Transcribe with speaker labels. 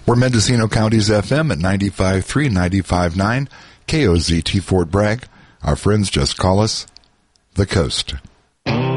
Speaker 1: We're Mendocino County's FM at 95.3, 95.9, KOZT Fort Bragg. Our friends just call us The Coast.